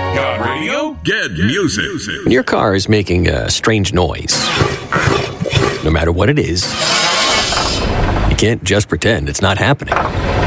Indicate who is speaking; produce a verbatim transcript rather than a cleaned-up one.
Speaker 1: Got radio?
Speaker 2: Get music.
Speaker 3: When your car is making a strange noise, no matter what it is, you can't just pretend it's not happening.